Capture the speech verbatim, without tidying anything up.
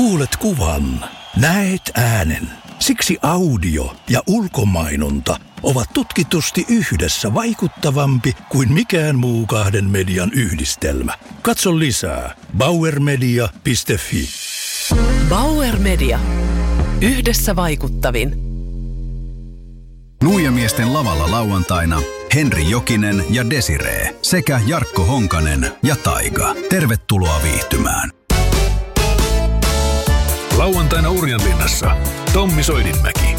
Kuulet kuvan, näet äänen. Siksi audio ja ulkomainonta ovat tutkitusti yhdessä vaikuttavampi kuin mikään muu kahden median yhdistelmä. Katso lisää bauer media piste fi. Bauer Media. Yhdessä vaikuttavin. Nuijamiesten lavalla lauantaina Henri Jokinen ja Desiree sekä Jarkko Honkanen ja Taiga. Tervetuloa viihtymään. Lauantaina Urjanlinnassa Tommi Soidinmäki.